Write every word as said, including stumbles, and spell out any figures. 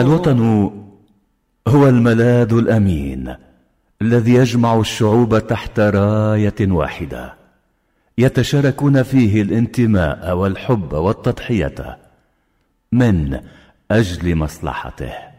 الوطن هو الملاذ الأمين الذي يجمع الشعوب تحت راية واحدة يتشاركون فيه الانتماء والحب والتضحية من أجل مصلحته.